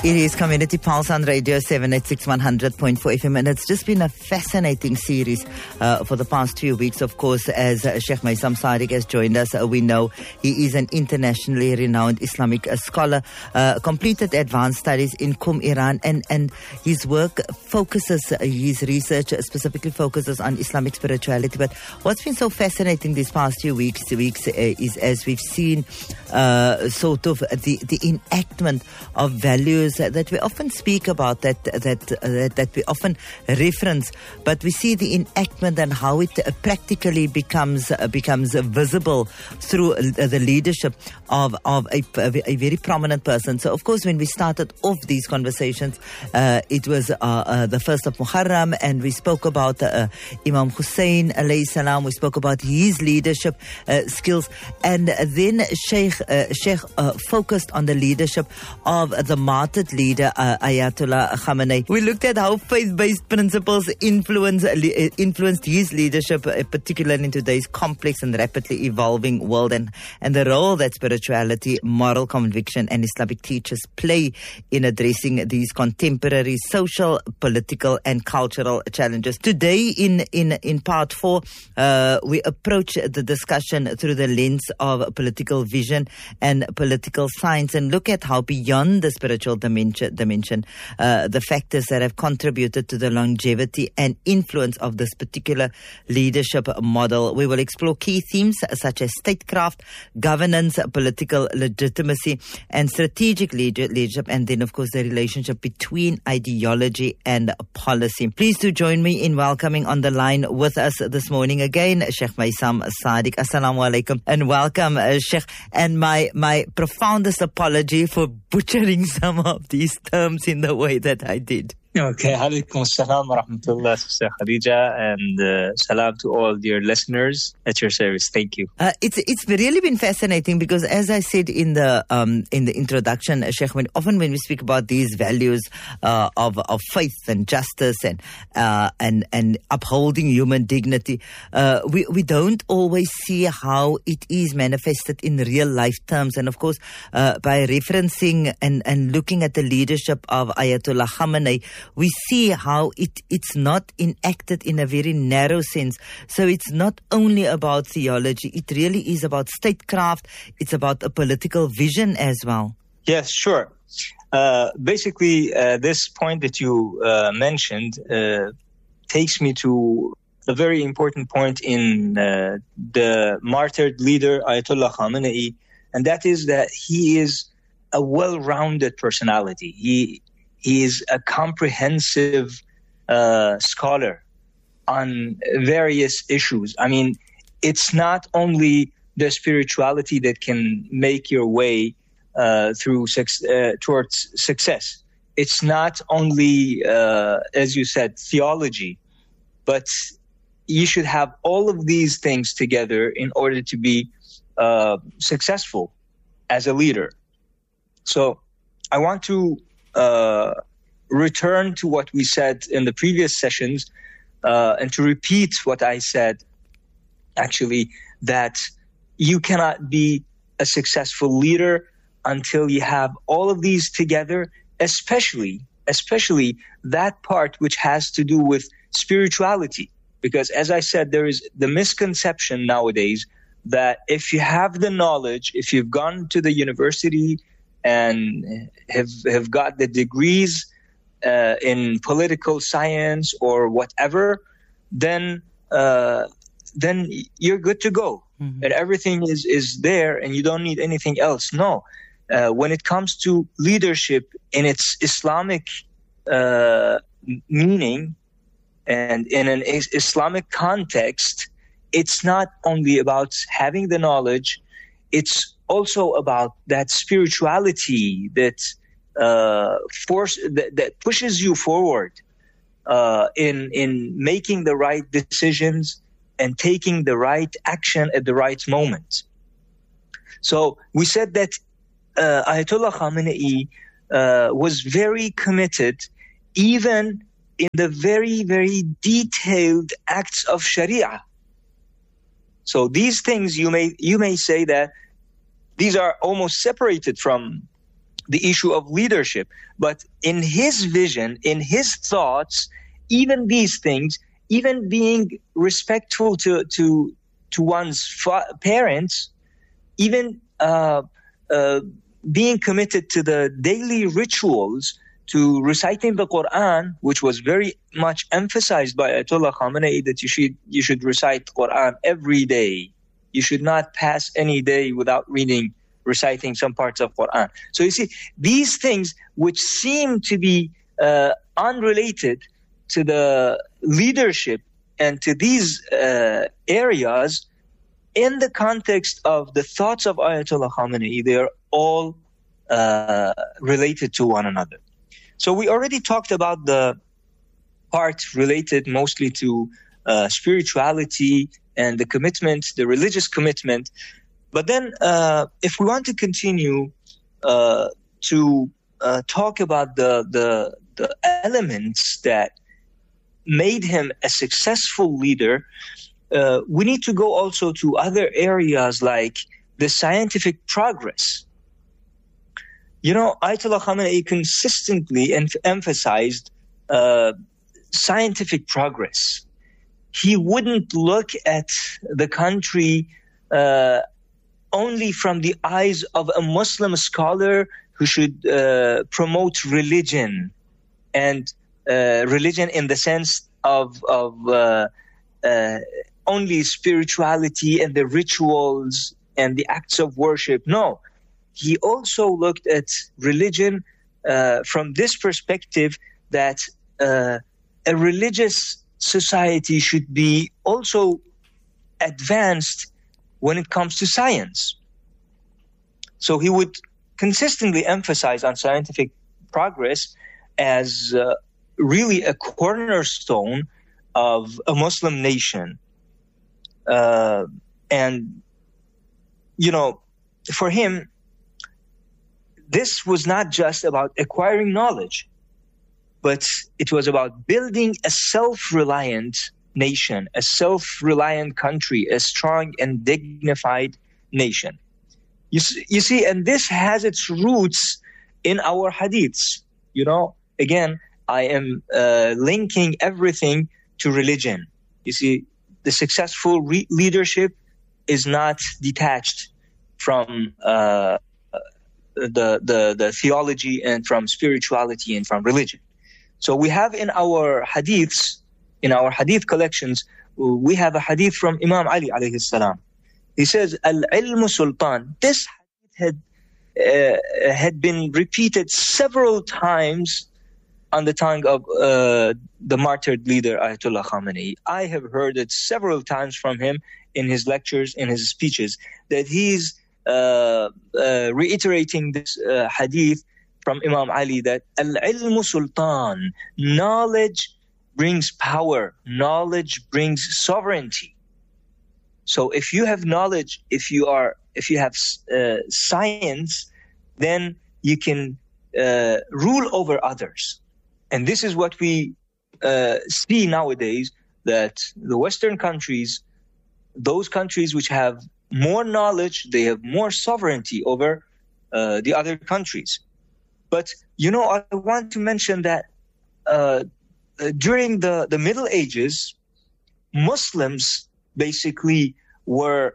It is Community Pulse on Radio 786 100.4 FM, and it's just been a fascinating series for the past few weeks. Of course, as Sheikh Maysam Sadiq has joined us, we know he is an internationally renowned Islamic scholar, completed advanced studies in Iran, and his work focuses, his research specifically focuses on Islamic spirituality. But what's been so fascinating these past few weeks is as we've seen sort of the enactment of values that we often speak about, that we often reference, but we see the enactment and how it practically becomes visible through the leadership of a very prominent person. So, of course, when we started off these conversations, it was the first of Muharram, and we spoke about Imam Hussein alayhi salam. We spoke about his leadership skills, and then Sheikh focused on the leadership of the martyred leader Ayatollah Khamenei. We looked at how faith-based principles influenced his leadership, particularly in today's complex and rapidly evolving world, and the role that spirituality, moral conviction, and Islamic teachers play in addressing these contemporary social, political, and cultural challenges. Today, in part 4, we approach the discussion through the lens of political vision and political science, and look at how beyond the spiritual dimension, the factors that have contributed to the longevity and influence of this particular leadership model. We will explore key themes such as statecraft, governance, political legitimacy, and strategic leadership, and then, of course, the relationship between ideology and policy. Please do join me in welcoming on the line with us this morning again, Sheikh Maysam Sadiq. Assalamu alaikum and welcome, Sheikh. And my profoundest apology for butchering some of these terms in the way that I did. Okay, alaikum assalam wa rahmatullah, Sister Khadija, and salam to all dear listeners at your service. Thank you. It's really been fascinating because, as I said in the introduction, Sheikh, often when we speak about these values of faith and justice and upholding human dignity, we don't always see how it is manifested in real life terms. And of course, by referencing and looking at the leadership of Ayatollah Khamenei, we see how it's not enacted in a very narrow sense. So it's not only about theology, it really is about statecraft, it's about a political vision as well. Yes, sure. Basically, this point that you mentioned takes me to a very important point in the martyred leader Ayatollah Khamenei, and that is that he is a well-rounded personality. He is a comprehensive scholar on various issues. I mean, it's not only the spirituality that can make your way towards success. It's not only, as you said, theology, but you should have all of these things together in order to be successful as a leader. So I want to return to what we said in the previous sessions and to repeat what I said, actually, that you cannot be a successful leader until you have all of these together, especially that part which has to do with spirituality. Because as I said, there is the misconception nowadays that if you have the knowledge, if you've gone to the university and have got the degrees in political science or whatever, then you're good to go. Mm-hmm. And everything is there and you don't need anything else. No. When it comes to leadership in its Islamic meaning and in an Islamic context, it's not only about having the knowledge, it's also about that spirituality that that pushes you forward in making the right decisions and taking the right action at the right moment. So we said that Ayatollah Khamenei was very committed, even in the very, very detailed acts of Sharia. So these things you may say that these are almost separated from the issue of leadership. But in his vision, in his thoughts, even these things, even being respectful to one's parents, even being committed to the daily rituals, to reciting the Quran, which was very much emphasized by Ayatollah Khamenei, that you should recite Quran every day. You should not pass any day without reciting some parts of Quran. So you see, these things which seem to be unrelated to the leadership and to these areas, in the context of the thoughts of Ayatollah Khamenei, they are all related to one another. So we already talked about the part related mostly to spirituality and the commitment, the religious commitment. But then if we want to continue to talk about the elements that made him a successful leader, we need to go also to other areas like the scientific progress. You know, Ayatollah Khamenei consistently emphasized scientific progress. He wouldn't look at the country only from the eyes of a Muslim scholar who should promote religion, and religion in the sense of only spirituality and the rituals and the acts of worship. No. He also looked at religion from this perspective, that a religious society should be also advanced when it comes to science. So he would consistently emphasize on scientific progress as really a cornerstone of a Muslim nation. And, you know, for him, this was not just about acquiring knowledge, but it was about building a self-reliant nation, a self-reliant country, a strong and dignified nation. You see, and this has its roots in our hadiths. You know, again, I am linking everything to religion. You see, the successful leadership is not detached from the theology and from spirituality and from religion. So we have in our hadiths, in our hadith collections, we have a hadith from Imam Ali alayhi salam. He says, "Al-ilmu sultan." This hadith had been repeated several times on the tongue of the martyred leader Ayatollah Khamenei. I have heard it several times from him in his lectures, in his speeches, that he's reiterating this hadith from Imam Ali, that al-ilmu sultan, knowledge brings power, knowledge brings sovereignty. So if you have knowledge, if you have science, then you can rule over others. And this is what we see nowadays, that the Western countries, those countries which have more knowledge, they have more sovereignty over the other countries. But, you know, I want to mention that during the Middle Ages, Muslims basically were,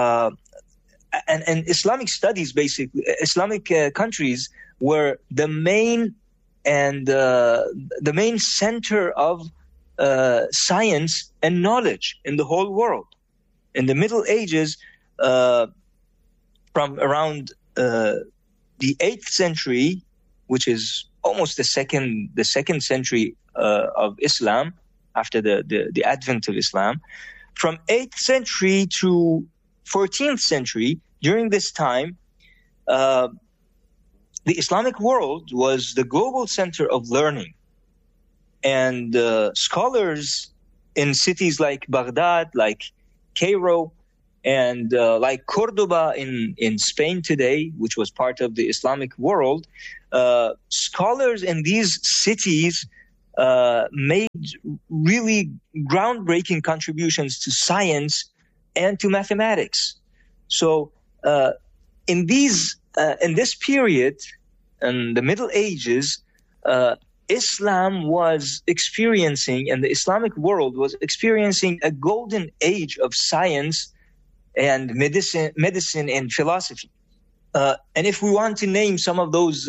and Islamic studies, basically, Islamic countries were the main and the main center of science and knowledge in the whole world. In the Middle Ages, from around the 8th century, which is almost the second century of Islam, after the advent of Islam, from 8th century to 14th century, during this time, the Islamic world was the global center of learning. And scholars in cities like Baghdad, like Cairo, and like Cordoba in Spain today, which was part of the Islamic world, scholars in these cities made really groundbreaking contributions to science and to mathematics. So in this period, in the Middle Ages, Islam was experiencing, and the Islamic world was experiencing, a golden age of science and medicine and philosophy. And if we want to name some of those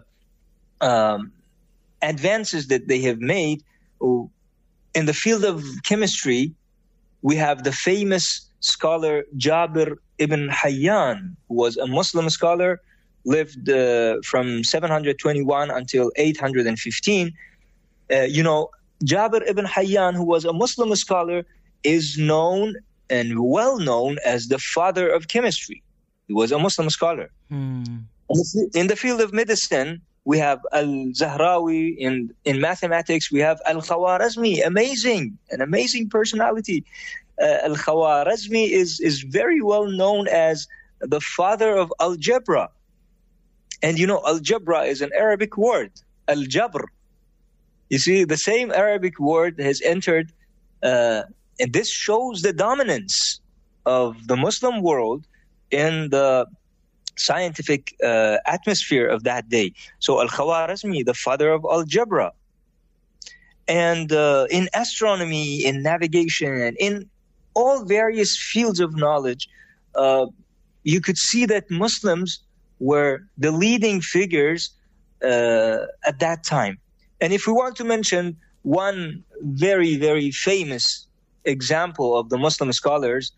advances that they have made in the field of chemistry, we have the famous scholar Jabir ibn Hayyan, who was a Muslim scholar, lived from 721 until 815. Jabir ibn Hayyan, who was a Muslim scholar, is known and well known as the father of chemistry. He was a Muslim scholar. In the field of medicine, we have Al-Zahrawi. In mathematics, we have Al-Khwarizmi, an amazing personality. Al-Khwarizmi is very well known as the father of algebra. And algebra is an Arabic word, al-jabr. You see, the same Arabic word has entered, and this shows the dominance of the Muslim world in the scientific atmosphere of that day. So Al-Khwarizmi, the father of algebra. And in astronomy, in navigation, and in all various fields of knowledge, you could see that Muslims were the leading figures at that time. And if we want to mention one very, very famous example of the Muslim scholars,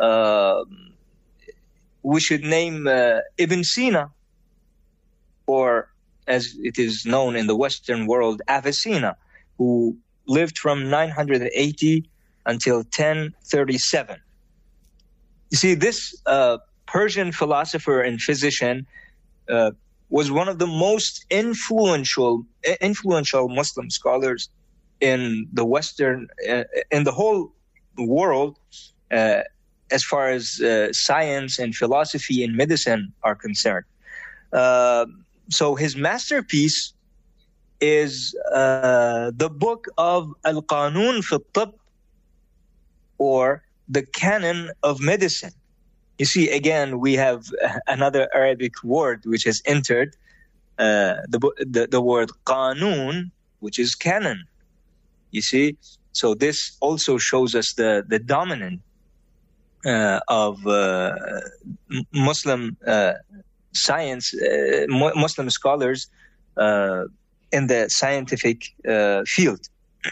we should name Ibn Sina, or as it is known in the Western world, Avicenna, who lived from 980 until 1037. You see, this Persian philosopher and physician was one of the most influential Muslim scholars in the Western, in the whole world, as far as science and philosophy and medicine are concerned. So his masterpiece is the book of Al-Qanun fi al-Tibb, or the Canon of Medicine. You see, again, we have another Arabic word which has entered, the word qanun, which is canon. You see, so this also shows us the dominance of Muslim science, Muslim scholars in the scientific field.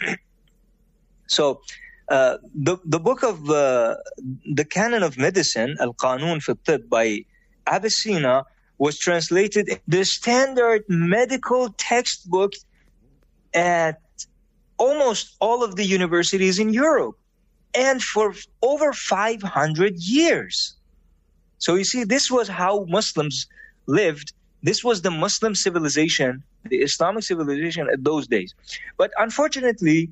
So the book of the Canon of Medicine, Al-Qanun fi al-Tibb by Avicenna, was translated in the standard medical textbook at almost all of the universities in Europe, and for over 500 years. So you see, this was how Muslims lived. This was the Muslim civilization, the Islamic civilization at those days. But unfortunately,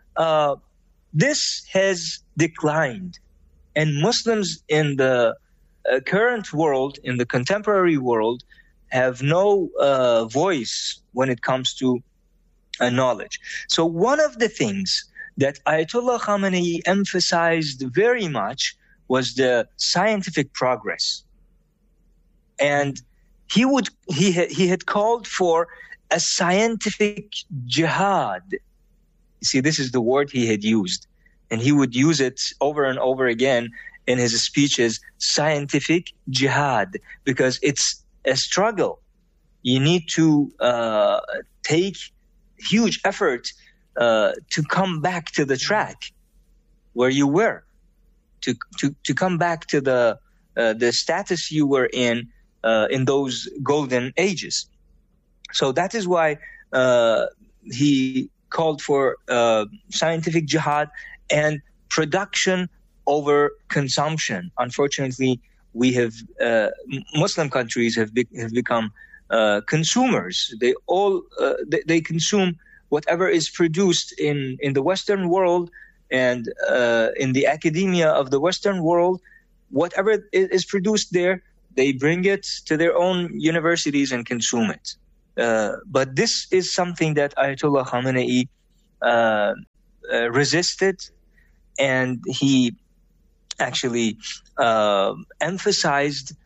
this has declined, and Muslims in the current world, in the contemporary world, have no voice when it comes to knowledge. So one of the things that Ayatollah Khamenei emphasized very much was the scientific progress, and he had called for a scientific jihad. You see, this is the word he had used, and he would use it over and over again in his speeches, scientific jihad, because it's a struggle. You need to take huge effort to come back to the track where you were, to come back to the status you were in those golden ages. So that is why he called for scientific jihad and production over consumption. Unfortunately, we have Muslim countries have become consumers. They all they consume whatever is produced in the Western world and in the academia of the Western world. Whatever is produced there, they bring it to their own universities and consume it. But this is something that Ayatollah Khamenei resisted, and he actually emphasized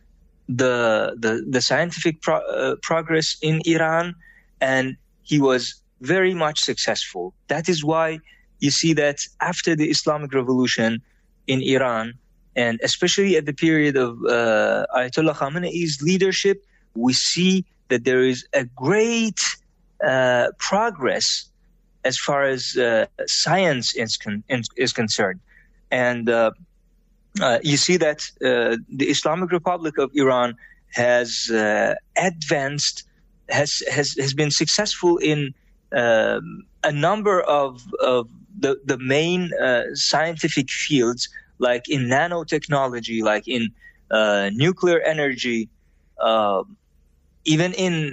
the scientific progress in Iran, and he was very much successful. That is why you see that after the Islamic Revolution in Iran, and especially at the period of Ayatollah Khamenei's leadership, we see that there is a great progress as far as science is concerned. And you see that the Islamic Republic of Iran has advanced, has been successful in a number of the main scientific fields, like in nanotechnology, like in nuclear energy, even in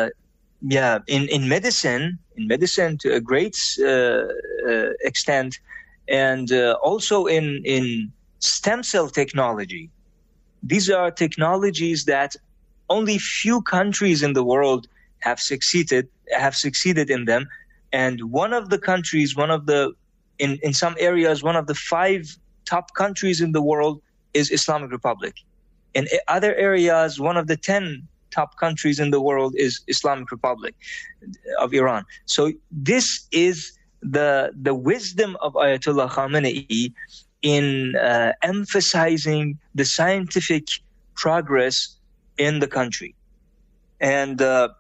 medicine to a great extent, and also in stem cell technology. These are technologies that only few countries in the world have succeeded in them. And one of the countries, in some areas, one of the 5 top countries in the world is Islamic Republic. In other areas, one of the 10 top countries in the world is Islamic Republic of Iran. So this is the wisdom of Ayatollah Khamenei in emphasizing the scientific progress in the country. And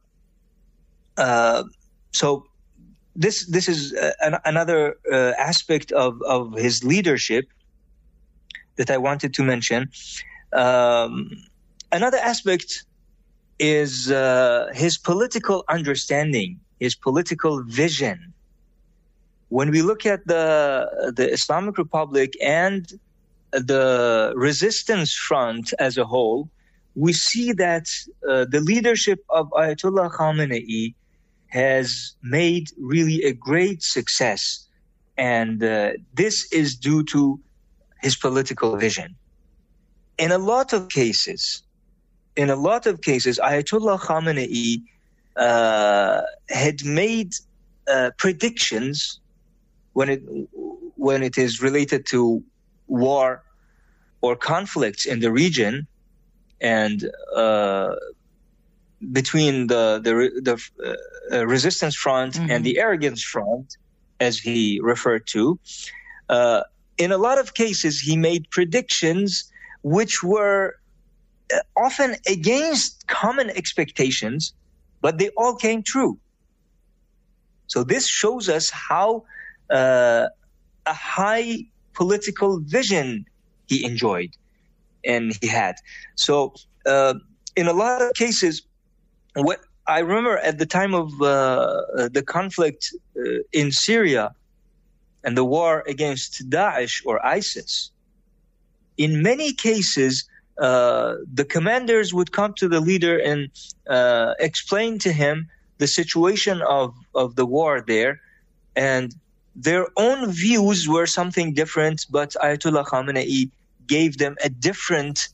so this is another aspect of his leadership that I wanted to mention. Another aspect is his political understanding, his political vision. When we look at the Islamic Republic and the resistance front as a whole, we see that the leadership of Ayatollah Khamenei has made really a great success. And this is due to his political vision. In a lot of cases, Ayatollah Khamenei had made predictions when it is related to war or conflicts in the region, and between the resistance front and the arrogance front, as he referred to. In a lot of cases, he made predictions which were often against common expectations, but they all came true. So this shows us how a high political vision he enjoyed and he had. So in a lot of cases, what I remember at the time of the conflict in Syria and the war against Daesh or ISIS, in many cases, the commanders would come to the leader and explain to him the situation of the war there, and their own views were something different, but Ayatollah Khamenei gave them a different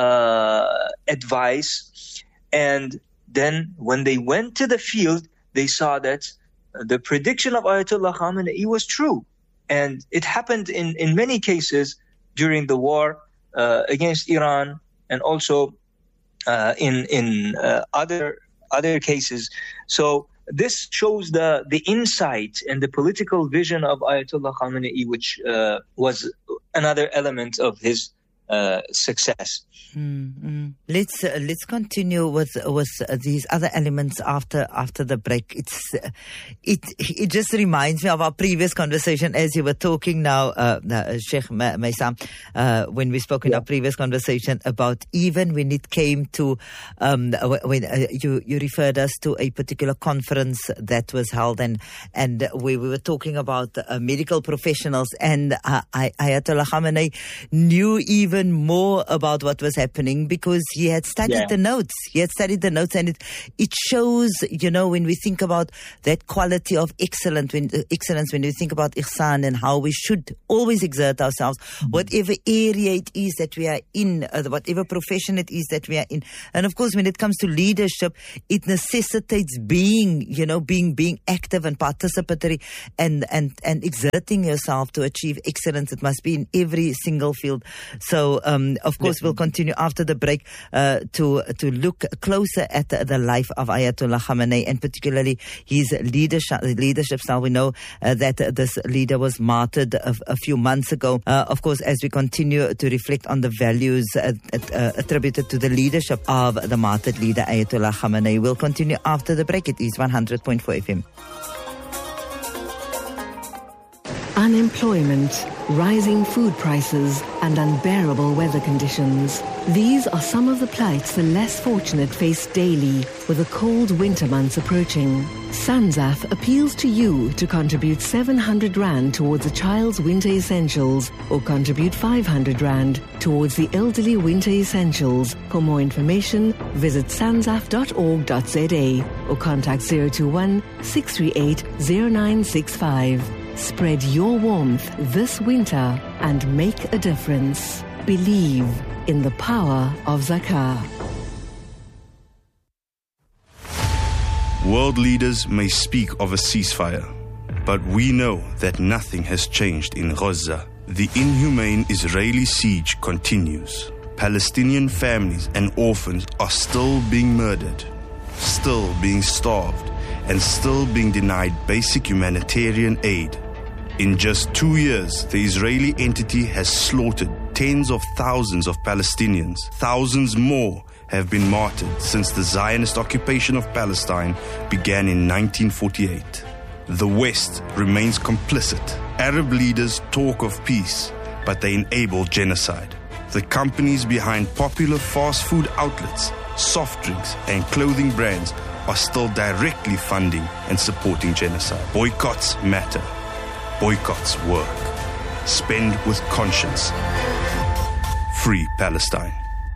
advice. And then when they went to the field, they saw that the prediction of Ayatollah Khamenei was true. And it happened in many cases during the war against Iran, and also in other cases. So this shows the insight and the political vision of Ayatollah Khamenei, which was another element of his success. Let's continue with these other elements after the break. It just reminds me of our previous conversation as you were talking now, Sheikh Maysam, when we spoke in our previous conversation about even when it came to when you referred us to a particular conference that was held, and we were talking about medical professionals, and Ayatollah Khamenei knew even more about what was happening because he had studied the notes. He had studied the notes, and it shows, when we think about that quality of excellence, when we think about ihsan and how we should always exert ourselves, whatever area it is that we are in, whatever profession it is that we are in. And of course, when it comes to leadership, it necessitates being active and participatory and exerting yourself to achieve excellence. It must be in every single field. So So, of course, we'll continue after the break to look closer at the life of Ayatollah Khamenei, and particularly his leadership style. We know that this leader was martyred a few months ago. Of course, as we continue to reflect on the values attributed to the leadership of the martyred leader Ayatollah Khamenei. We'll continue after the break. It is 100.4 FM. Unemployment, rising food prices, and unbearable weather conditions. These are some of the plights the less fortunate face daily with the cold winter months approaching. SANZAF appeals to you to contribute 700 Rand towards a child's winter essentials or contribute 500 Rand towards the elderly winter essentials. For more information, visit sanzaf.org.za or contact 021 638 0965. Spread your warmth this winter and make a difference. Believe in the power of Zakah. World leaders may speak of a ceasefire, but we know that nothing has changed in Gaza. The inhumane Israeli siege continues. Palestinian families and orphans are still being murdered, still being starved, and still being denied basic humanitarian aid. In just 2 years, the Israeli entity has slaughtered tens of thousands of Palestinians. Thousands more have been martyred since the Zionist occupation of Palestine began in 1948. The West remains complicit. Arab leaders talk of peace, but they enable genocide. The companies behind popular fast food outlets, soft drinks, and clothing brands are still directly funding and supporting genocide. Boycotts matter. Boycotts work. Spend with conscience. Free Palestine.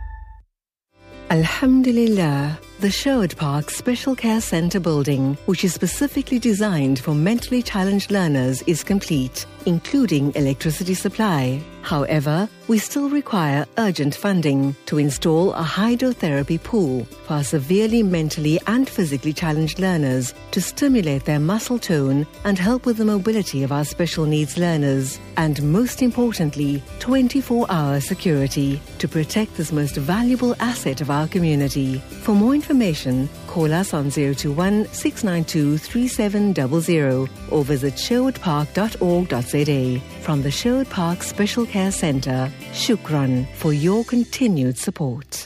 Alhamdulillah, the Sherwood Park Special Care Centre building, which is specifically designed for mentally challenged learners, is complete, including electricity supply. However, we still require urgent funding to install a hydrotherapy pool for our severely mentally and physically challenged learners to stimulate their muscle tone and help with the mobility of our special needs learners. And most importantly, 24-hour security to protect this most valuable asset of our community. For more information, call us on 021 692 3700 or visit sherwoodpark.org.za. From the Sherwood Park Special Care Centre, Shukran for your continued support.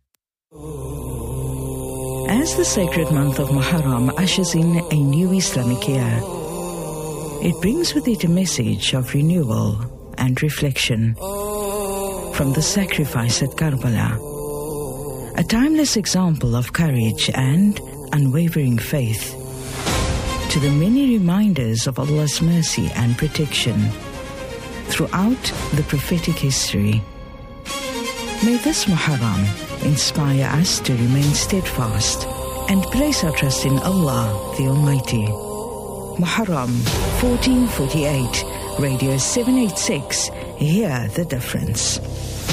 As the sacred month of Muharram ushers in a new Islamic year, it brings with it a message of renewal and reflection. From the sacrifice at Karbala, a timeless example of courage and unwavering faith, to the many reminders of Allah's mercy and protection throughout the prophetic history. May this Muharram inspire us to remain steadfast and place our trust in Allah, the Almighty. Muharram 1448, Radio 786, hear the difference.